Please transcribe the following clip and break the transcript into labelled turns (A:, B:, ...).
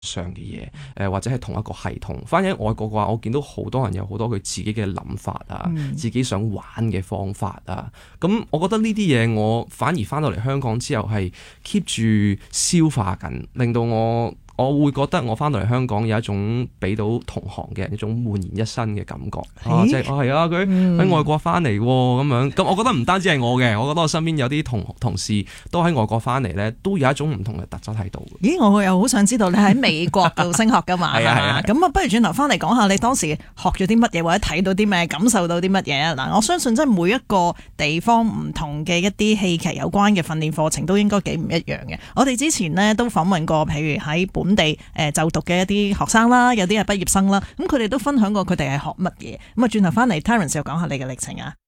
A: 上嘅嘢，或者係同一個系統。反而喺外國嘅話，我見到好多人有好多佢自己嘅諗法啊，自己想玩嘅方法啊。咁我覺得呢啲嘢，我反而翻到嚟香港之後係 keep 住消化緊，令到我會覺得我翻到嚟香港有一種俾到同行嘅人一種煥然一新嘅感覺。即係係啊，佢喺外國翻嚟咁樣。咁我覺得唔單止係我嘅，我覺得我身邊有啲同事都喺外國翻嚟咧，都有一種唔同嘅特質喺度。
B: 咦，我又好想知道你喺美國度升學噶嘛？係啊。咁不如轉頭翻嚟講下你當時學咗啲乜嘢，或者睇到啲咩，感受到啲乜嘢啊？嗱，我相信真係每一個地方唔同嘅一啲戲劇有關嘅訓練課程都應該幾唔一樣嘅。我哋之前呢都訪問過，譬如喺本地就讀嘅一啲學生啦，有啲係畢業生啦，咁佢哋都分享過佢哋係學乜嘢。咁啊，轉頭翻嚟 Terence 又講下你嘅歷程啊。